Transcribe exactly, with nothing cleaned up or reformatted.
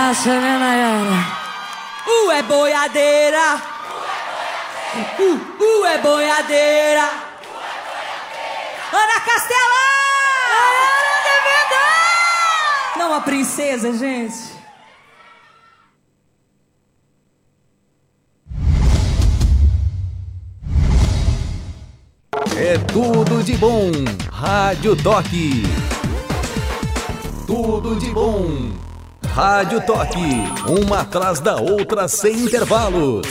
massa, né, Nayara? Uh, é boiadeira. Uh, uh, é boiadeira. Ana Castela! Nayara de verdade! Não, a princesa, gente. É tudo de bom. Rádio Toque. Tudo de bom. Rádio Toque. Uma atrás da outra sem intervalos.